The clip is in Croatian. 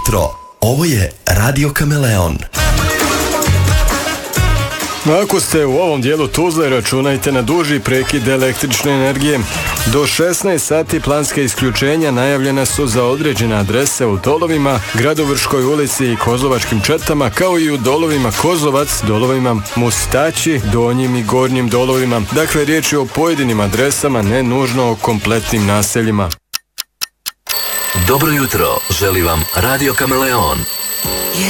jutro, ovo je Radio Kameleon. Ako ste u ovom dijelu Tuzle, računajte na duži prekid električne energije. Do 16 sati planske isključenja najavljena su za određene adrese u Dolovima, Gradovrškoj ulici i Kozlovačkim četama, kao i u Dolovima Kozlovac, Dolovima Mustaći, Donjim i Gornjim Dolovima. Dakle, riječ je o pojedinim adresama, ne nužno o kompletnim naseljima. Dobro jutro, želi vam Radio Kameleon.